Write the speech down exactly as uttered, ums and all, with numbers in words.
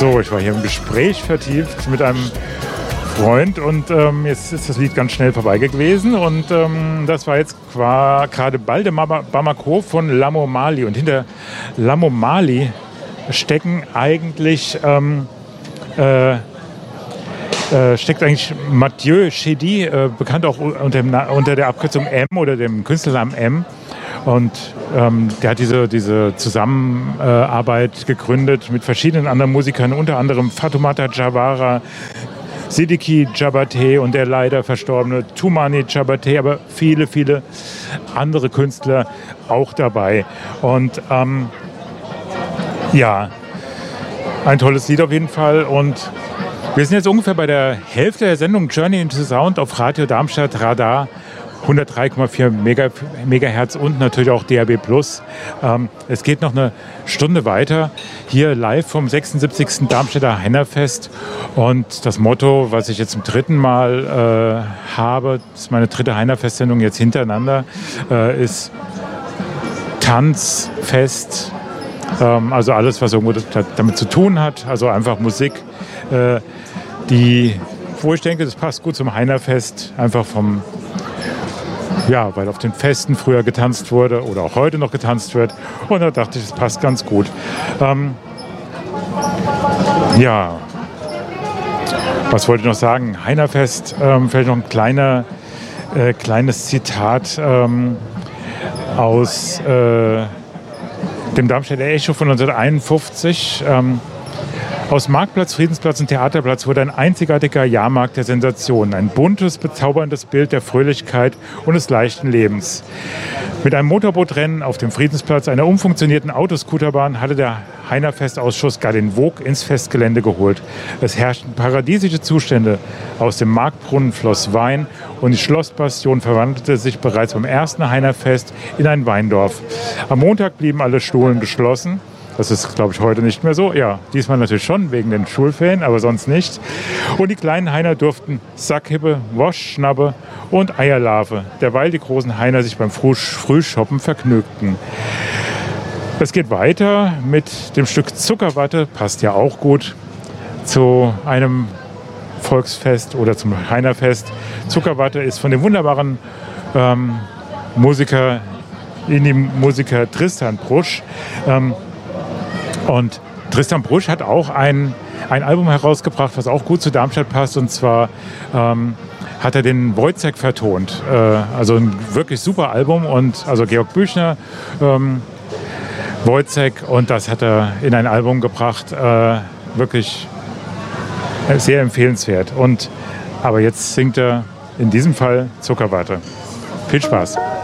So, ich war hier im Gespräch vertieft mit einem Freund und ähm, jetzt ist das Lied ganz schnell vorbei gewesen und ähm, das war jetzt gerade Bal de Bamako von Lamo Mali und hinter Lamo Mali stecken eigentlich ähm, äh, äh, steckt eigentlich Mathieu Chédid, äh, bekannt auch unter, dem, unter der Abkürzung M oder dem Künstlernamen M. Und ähm, der hat diese, diese Zusammenarbeit gegründet mit verschiedenen anderen Musikern, unter anderem Fatoumata Jawara, Sidiki Diabaté und der leider verstorbene Toumani Diabaté, aber viele, viele andere Künstler auch dabei. Und ähm, ja, ein tolles Lied auf jeden Fall. Und wir sind jetzt ungefähr bei der Hälfte der Sendung Journey into Sound auf Radio Darmstadt Radar. hundertdrei Komma vier Megahertz und natürlich auch D A B Plus. Ähm, es geht noch eine Stunde weiter, hier live vom sechsundsiebzigsten Darmstädter Heinerfest. Und das Motto, was ich jetzt zum dritten Mal äh, habe, das ist meine dritte Heinerfest-Sendung jetzt hintereinander, äh, ist Tanzfest. Ähm, also alles, was irgendwo damit zu tun hat. Also einfach Musik, äh, die, wo ich denke, das passt gut zum Heinerfest, einfach vom Ja, weil auf den Festen früher getanzt wurde oder auch heute noch getanzt wird. Und da dachte ich, das passt ganz gut. Ähm, ja, was wollte ich noch sagen? Heinerfest, ähm, vielleicht noch ein kleiner, äh, kleines Zitat ähm, aus äh, dem Darmstädter Echo von neunzehnhunderteinundfünfzig. Ähm, Aus Marktplatz, Friedensplatz und Theaterplatz wurde ein einzigartiger Jahrmarkt der Sensationen. Ein buntes, bezauberndes Bild der Fröhlichkeit und des leichten Lebens. Mit einem Motorbootrennen auf dem Friedensplatz, einer umfunktionierten Autoscooterbahn hatte der Heinerfestausschuss gar den Vogue ins Festgelände geholt. Es herrschten paradiesische Zustände. Aus dem Marktbrunnen floss Wein und die Schlossbastion verwandelte sich bereits beim ersten Heinerfest in ein Weindorf. Am Montag blieben alle Schulen geschlossen. Das ist, glaube ich, heute nicht mehr so. Ja, diesmal natürlich schon, wegen den Schulferien, aber sonst nicht. Und die kleinen Heiner durften Sackhippe, Woschschnappe und Eierlarve, derweil die großen Heiner sich beim Frühshoppen vergnügten. Es geht weiter mit dem Stück Zuckerwatte, passt ja auch gut zu einem Volksfest oder zum Heinerfest. Zuckerwatte ist von dem wunderbaren ähm, Musiker, Indie-Musiker Tristan Brusch. Ähm, Und Tristan Brusch hat auch ein, ein Album herausgebracht, was auch gut zu Darmstadt passt. Und zwar ähm, hat er den Wojciech vertont. Äh, also ein wirklich super Album. Und also Georg Büchner, ähm, Wojciech. Und das hat er in ein Album gebracht. Äh, wirklich sehr empfehlenswert. Und, aber jetzt singt er in diesem Fall Zuckerwatte. Viel Spaß.